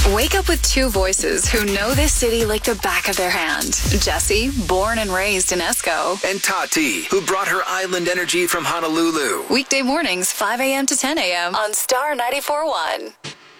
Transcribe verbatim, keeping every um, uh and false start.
Wake up with two voices who know this city like the back of their hand. Jessie, born and raised in Esco. And Tati, who brought her island energy from Honolulu. Weekday mornings, five a.m. to ten a.m. on Star ninety-four point one.